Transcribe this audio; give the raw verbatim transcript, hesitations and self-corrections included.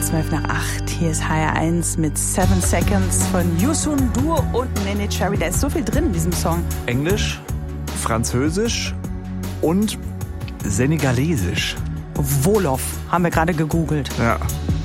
zwölf nach acht. Hier ist H R eins mit Seven Seconds von Youssou N'Dour und Neneh Cherry. Da ist so viel drin in diesem Song. Englisch, Französisch und Senegalesisch. Wolof haben wir gerade gegoogelt. Ja.